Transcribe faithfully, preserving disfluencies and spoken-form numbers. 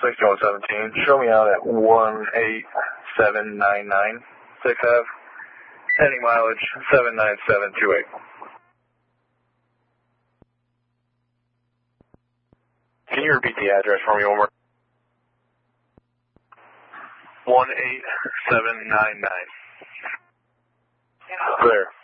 sixty-one seventeen. Show me out at one eight seven nine nine six Ave. Heading mileage seven nine seven two eight. Can you repeat the address for me one more? one eight seven nine nine. Clear.